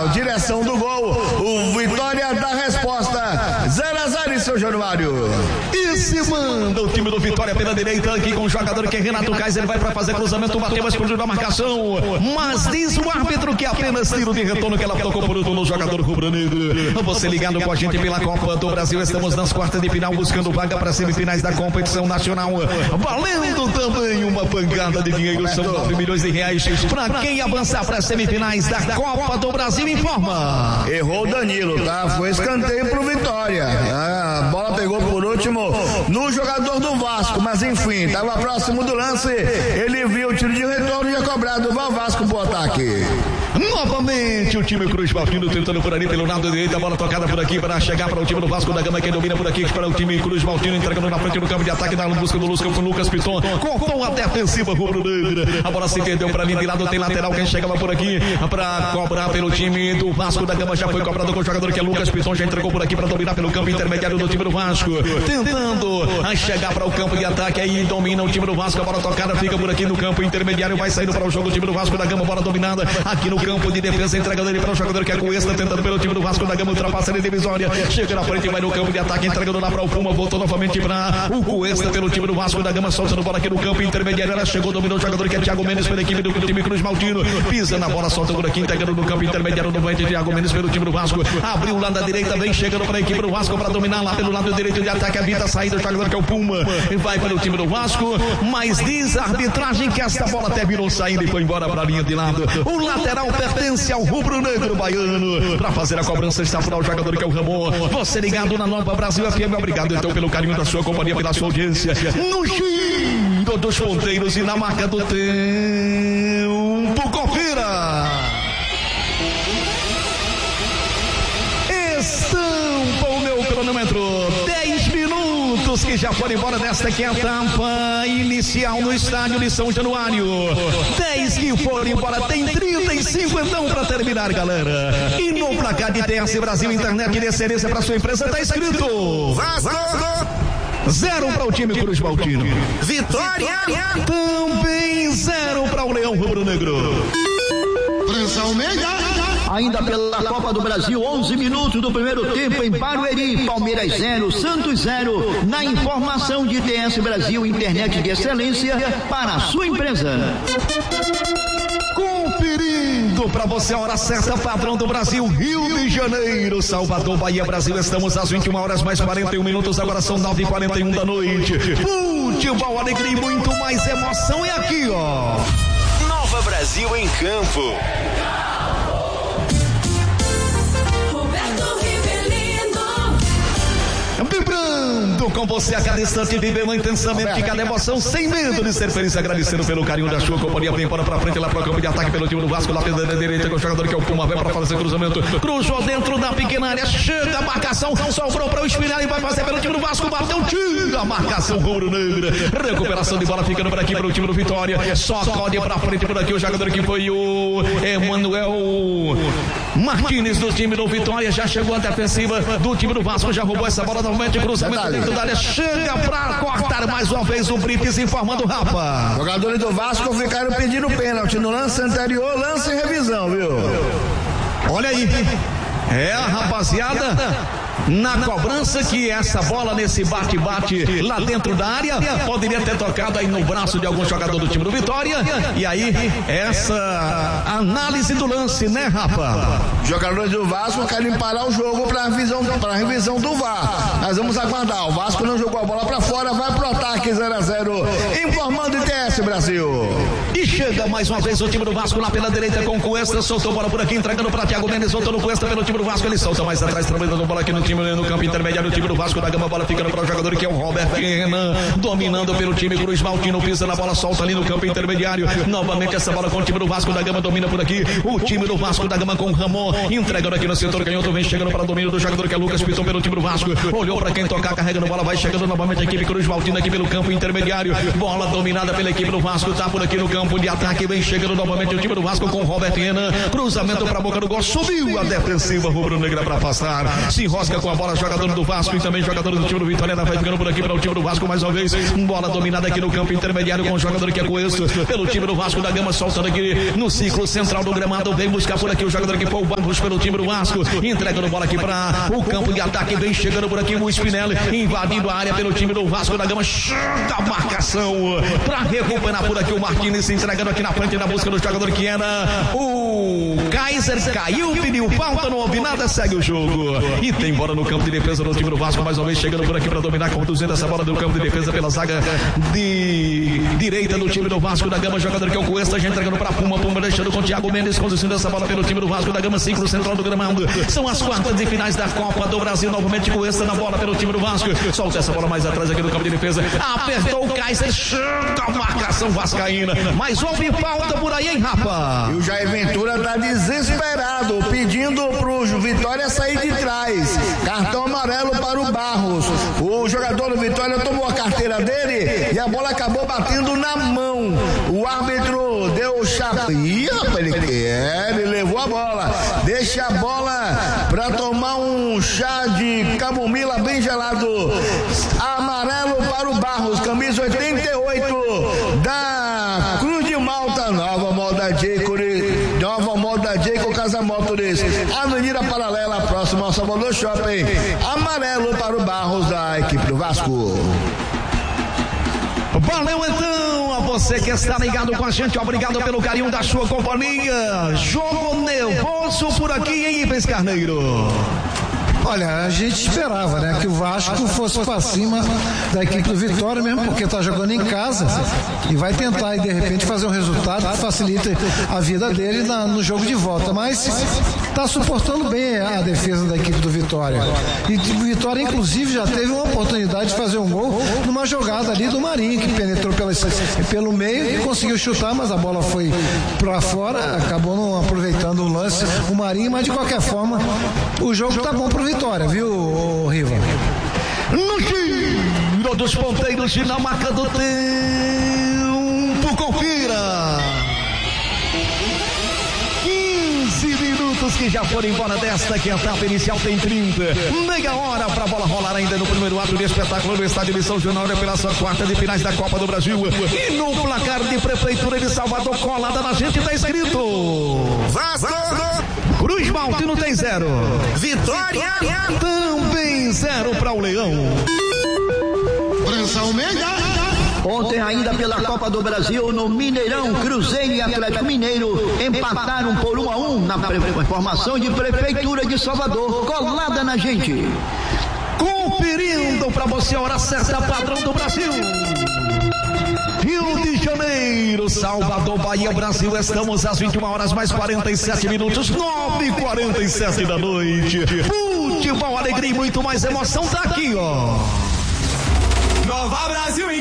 direção do gol, o Vitória dá resposta, 0-0 em São Januário. E se manda o time do Vitória pela direita aqui com o jogador que é Renato Kaiser, ele vai para fazer cruzamento, bateu, mas explodiu na marcação, mas diz o árbitro que apenas tiro de retorno, que ela tocou por último no jogador rubro-negro. Você ligado com a gente pela Copa do Brasil, estamos nas quartas de final buscando vaga para semifinais da competição nacional, valendo também uma pancada de dinheiro, são 9 milhões de reais para quem avançar para as semifinais da Copa do Brasil. Informa. Errou o Danilo, tá? Foi escanteio pro Vitória. A bola pegou por último no jogador do Vasco, mas enfim, estava próximo do lance, ele viu o tiro de retorno e já cobrado, vai o Vasco pro ataque. Novamente o time Cruz Maltino tentando por ali pelo lado direito, a bola tocada por aqui para chegar para o time do Vasco da Gama, quem domina por aqui para o time Cruz Maltino, entregando na frente do campo de ataque, na busca do Lucas Piton, cortou a defensiva rubro-negra, a bola se perdeu para ali de lado, tem lateral, quem chegava por aqui para cobrar pelo time do Vasco da Gama, já foi cobrado com o jogador que é Lucas Piton, já entregou por aqui para dominar pelo campo intermediário do time do Vasco, tentando chegar para o campo de ataque, aí domina o time do Vasco, a bola tocada fica por aqui no campo intermediário, vai saindo para o jogo o time do Vasco da Gama, bola dominada aqui no campo de defesa, entregando ele para o jogador que é Cuesta, tentando pelo time do Vasco da Gama, ultrapassa ele divisória, chega na frente, vai no campo de ataque, entregando lá para o Puma, voltou novamente para o Cuesta pelo time do Vasco da Gama, soltando bola aqui no campo intermediário, ela chegou, dominou o jogador que é Thiago Mendes pela equipe do time Cruz Maltino, pisa na bola, solta por aqui, entregando no campo intermediário, novamente Thiago Mendes pelo time do Vasco, abriu lá da direita, vem chegando para a equipe do Vasco para dominar lá pelo lado direito de ataque, evita a saída do jogador que é o Puma, vai pelo time do Vasco, mas diz a arbitragem que esta bola terminou saindo e foi embora para a linha de lado, o lateral pertence ao rubro-negro baiano, para fazer a cobrança está por o jogador que é o Ramon, você ligado na Nova Brasil FM, obrigado então pelo carinho da sua companhia, pela sua audiência, no giro dos ponteiros e na marca do tempo, confira! Estampa o meu cronômetro, 10 minutos que já foram embora desta que é a etapa inicial no estádio de São Januário, 10 que foram embora, tem 35 então para terminar, galera, e no placar de TS Brasil Internet de excelência para sua empresa tá escrito Vasco 0 para o time Cruz Maltino, Vitória também 0 para o Leão Rubro Negro. França Almeida. Ainda pela Copa do Brasil, 11 minutos do primeiro tempo em Barueri, Palmeiras 0, Santos 0, na informação de TS Brasil, internet de excelência para a sua empresa. Conferindo para você a hora certa, padrão do Brasil, Rio de Janeiro, Salvador, Bahia, Brasil, estamos às 21 horas mais 41 minutos, agora são 9h41 da noite. Futebol, alegria e muito mais emoção é aqui, ó. Nova Brasil em campo. Vibrando com você a cada instante, vivendo intensamente de cada emoção, sem medo de ser feliz, agradecendo pelo carinho da sua companhia. Vem embora pra frente, lá pro campo de ataque pelo time do Vasco, lá pela direita com o jogador que é o Puma, vai pra fazer cruzamento, cruzou dentro da pequena área, chega a marcação, sobrou pra o espinhar e vai fazer pelo time do Vasco, bateu, tira a marcação rubro-negra, recuperação de bola ficando por aqui pro time do Vitória, sacode pra frente por aqui o jogador que foi o Emanuel Martínez do time do Vitória, já chegou a defensiva do time do Vasco, já roubou essa bola novamente, cruzamento dentro da área, chega pra cortar mais uma vez o Brites, informando o Rapa. Jogadores do Vasco ficaram pedindo pênalti no lance anterior, lance em revisão, viu? Olha aí, é a rapaziada na cobrança que essa bola nesse bate-bate lá dentro da área poderia ter tocado aí no braço de algum jogador do time do Vitória, e aí essa análise do lance, né, Rafa? Jogadores do Vasco querem parar o jogo para revisão do VAR. Nós vamos aguardar. O Vasco não jogou a bola para fora, vai pro ataque 0-0. Informando ITS Brasil. E chega mais uma vez o time do Vasco lá pela direita com o Cuesta, soltou a bola por aqui, entregando para Thiago Mendes, voltou no Cuesta pelo time do Vasco, ele solta mais atrás, trabalhando a bola aqui no time, no campo intermediário, o time do Vasco da Gama, a bola ficando para o jogador que é o Roberto Renan, dominando pelo time Cruz Maltino, pisa na bola, solta ali no campo intermediário, novamente essa bola com o time do Vasco da Gama, domina por aqui, o time do Vasco da Gama com o Ramon, entregando aqui no setor canhoto, vem chegando para o domínio do jogador que é Lucas Piton pelo time do Vasco, olhou para quem tocar, carregando a bola, vai chegando novamente a equipe Cruz Maltino aqui pelo campo intermediário, bola dominada pela equipe do Vasco, tá por aqui no campo de ataque, vem chegando novamente o time do Vasco com o Roberto Renan, cruzamento para a boca do gol, subiu a defensiva rubro-negra para passar, se enrosca fica com a bola, jogador do Vasco e também jogador do time do Vitória, vai ficando por aqui para o time do Vasco mais uma vez, bola dominada aqui no campo intermediário com o jogador que é Coesto, pelo time do Vasco da Gama, soltando aqui no ciclo central do gramado, vem buscar por aqui o jogador que foi o Barros pelo time do Vasco, entregando bola aqui para o campo de ataque, vem chegando por aqui o Spinelli, invadindo a área pelo time do Vasco da Gama, da marcação, para recuperar por aqui o Martins, se entregando aqui na frente na busca do jogador que era o Kaiser, caiu, pediu falta, não houve nada, segue o jogo, e tem bola no campo de defesa do time do Vasco, mais uma vez chegando por aqui para dominar, conduzindo essa bola do campo de defesa pela zaga de direita do time do Vasco da Gama, jogador que é o Cuesta, já entregando para Puma deixando com o Thiago Mendes, conduzindo essa bola pelo time do Vasco da Gama, ciclo central do gramado, são as quartas de finais da Copa do Brasil, novamente Cuesta na bola pelo time do Vasco, solta essa bola mais atrás aqui no campo de defesa, apertou o Kaiser, chuta a marcação vascaína, mas houve falta por aí, hein, Rafa? E o Jair Ventura tá desesperado, pedindo pro Vitória sair de trás, cartão amarelo para o Barros, o jogador do Vitória tomou a carteira dele e a bola acabou batendo na mão, o árbitro deu o chapa, ele levou a bola, deixa a bola para tomar um chá de camomila bem gelado, amarelo para o Barros, camisa 88 da Cruz de Malta, nova moda Jayco Casa Motores, Avenida Paralela, próximo ao Salvador Shopping, amarelo para o Barros da equipe do Vasco. Valeu então a você que está ligado com a gente, obrigado pelo carinho da sua companhia, jogo nervoso por aqui, hein, Ives Carneiro? Olha, a gente esperava, né, que o Vasco fosse para cima da equipe do Vitória mesmo, porque está jogando em casa e vai tentar e de repente fazer um resultado que facilite a vida dele no jogo de volta, mas está suportando bem a defesa da equipe do Vitória. E o Vitória inclusive já teve uma oportunidade de fazer um gol numa jogada ali do Marinho, que penetrou pelo meio e conseguiu chutar, mas a bola foi para fora, acabou não aproveitando o lance o Marinho, mas de qualquer forma o jogo está bom pro Vitória, viu, Riva? No giro dos ponteiros, na marca do tempo, confira. 15 minutos que já foram embora desta, que a etapa inicial tem 30. Meia hora para a bola rolar ainda no primeiro ato de espetáculo no estádio de São Januário pela sua quarta de finais da Copa do Brasil. E no placar de Prefeitura de Salvador, colada na gente, está escrito Vasco! Cruz Maltino tem 0. Vitória! Também 0 para o Leão. Ontem ainda pela Copa do Brasil no Mineirão, Cruzeiro e Atlético Mineiro empataram por 1-1 na formação de Prefeitura de Salvador, colada na gente. Conferindo para você a hora certa, padrão do Brasil. Rio de Janeiro, Salvador, Bahia, Brasil, estamos às 21 horas mais 47 minutos, 9h47 da noite. Futebol, alegria e muito mais emoção tá aqui, ó. Nova Brasil.